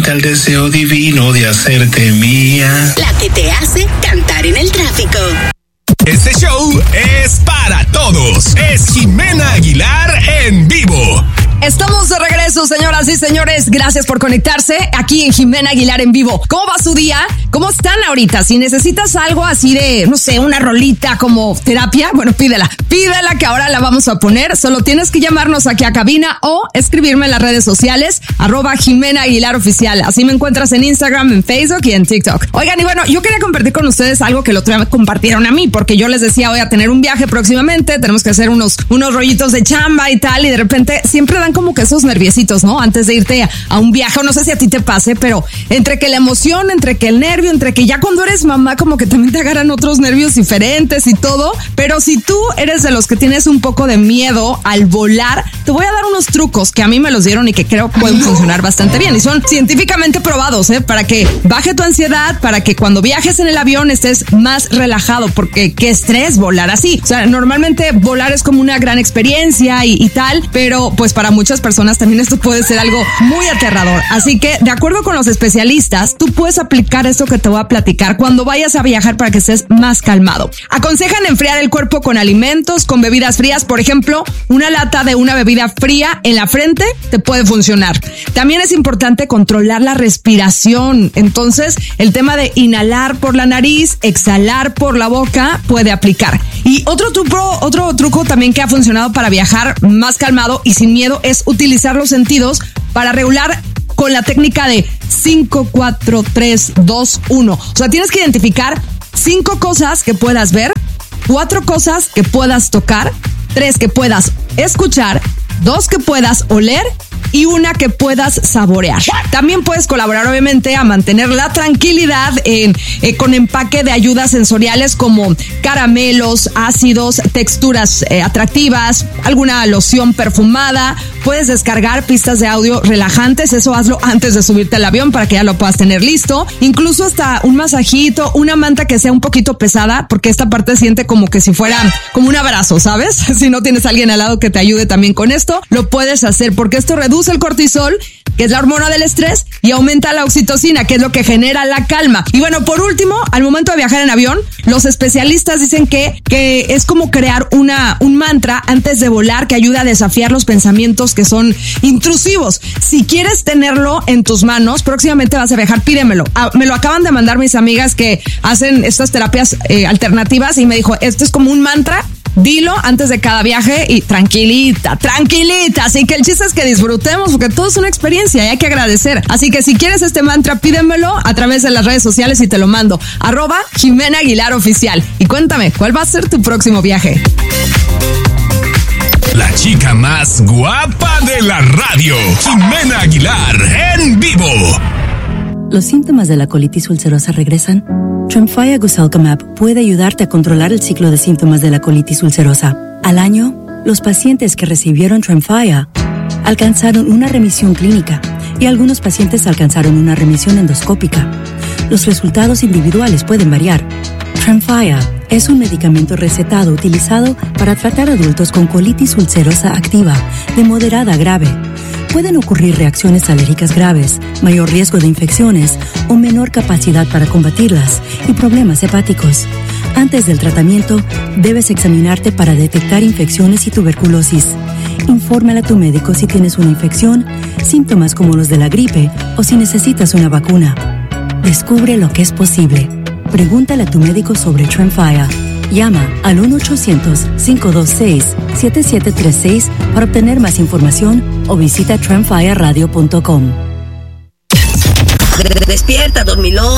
sienta el deseo divino de hacerte mía. La que te hace cantar en el tráfico. Este show es para todos. Es Jimena Aguilar en vivo. Estamos de regreso, señoras y señores. Gracias por conectarse aquí en Jimena Aguilar en vivo. ¿Cómo va su día? ¿Cómo están ahorita? Si necesitas algo así de, no sé, una rolita como terapia, bueno, pídela que ahora la vamos a poner. Solo tienes que llamarnos aquí a cabina o escribirme en las redes sociales, @Jimena Aguilar Oficial. Así me encuentras en Instagram, en Facebook y en TikTok. Oigan, y bueno, yo quería compartir con ustedes algo que el otro día me compartieron a mí, porque yo les decía, voy a tener un viaje próximamente, tenemos que hacer unos rollitos de chamba y tal, y de repente siempre dan como que esos nerviecitos, ¿no? Antes de irte a un viaje, o no sé si a ti te pase, pero entre que la emoción, entre que el nervio, entre que ya cuando eres mamá como que también te agarran otros nervios diferentes y todo, pero si tú eres de los que tienes un poco de miedo al volar, te voy a dar unos trucos que a mí me los dieron y que creo pueden funcionar bastante bien y son científicamente probados, para que baje tu ansiedad, para que cuando viajes en el avión estés más relajado, porque qué estrés volar así. O sea, normalmente volar es como una gran experiencia y tal, pero pues para muchas personas también esto puede ser algo muy aterrador. Así que, de acuerdo con los especialistas, tú puedes aplicar esto que te voy a platicar cuando vayas a viajar para que estés más calmado. Aconsejan enfriar el cuerpo con alimentos, con bebidas frías. Por ejemplo, una lata de una bebida fría en la frente te puede funcionar. También es importante controlar la respiración. Entonces, el tema de inhalar por la nariz, exhalar por la boca puede aplicar. Y otro truco también que ha funcionado para viajar más calmado y sin miedo es utilizar los sentidos para regular con la técnica de 5, 4, 3, 2, 1. O sea, tienes que identificar 5 cosas que puedas ver, 4 cosas que puedas tocar, 3 que puedas escuchar, 2 que puedas oler y 1 que puedas saborear. También puedes colaborar, obviamente, a mantener la tranquilidad con empaque de ayudas sensoriales como caramelos, ácidos, texturas atractivas, alguna loción perfumada. Puedes descargar pistas de audio relajantes. Eso hazlo antes de subirte al avión para que ya lo puedas tener listo. Incluso hasta un masajito, una manta que sea un poquito pesada, porque esta parte siente como que si fuera como un abrazo, ¿sabes? Si no tienes a alguien al lado que te ayude también con esto, lo puedes hacer, porque esto reduce el cortisol, que es la hormona del estrés, y aumenta la oxitocina, que es lo que genera la calma. Y bueno, por último, al momento de viajar en avión, los especialistas dicen que es como crear un mantra antes de volar que ayuda a desafiar los pensamientos que son intrusivos. Si quieres tenerlo en tus manos, próximamente vas a viajar, pídemelo. Me lo acaban de mandar mis amigas que hacen estas terapias alternativas y me dijo, esto es como un mantra. Dilo antes de cada viaje y tranquilita. Así que el chiste es que disfrutemos, porque todo es una experiencia y hay que agradecer. Así que si quieres este mantra, pídemelo a través de las redes sociales y te lo mando. @Jimena Aguilar Oficial. Y cuéntame, ¿cuál va a ser tu próximo viaje? La chica más guapa de la radio, Jimena Aguilar en vivo. ¿Los síntomas de la colitis ulcerosa regresan? Tremfya Guselkumab puede ayudarte a controlar el ciclo de síntomas de la colitis ulcerosa. Al año, los pacientes que recibieron Tremfya alcanzaron una remisión clínica y algunos pacientes alcanzaron una remisión endoscópica. Los resultados individuales pueden variar. Tremfya es un medicamento recetado utilizado para tratar adultos con colitis ulcerosa activa de moderada a grave. Pueden ocurrir reacciones alérgicas graves, mayor riesgo de infecciones o menor capacidad para combatirlas y problemas hepáticos. Antes del tratamiento, debes examinarte para detectar infecciones y tuberculosis. Infórmale a tu médico si tienes una infección, síntomas como los de la gripe o si necesitas una vacuna. Descubre lo que es posible. Pregúntale a tu médico sobre Tremfya. Llama al 1-800-526-7736 para obtener más información o visita tremfyaradio.com. Despierta, dormilón.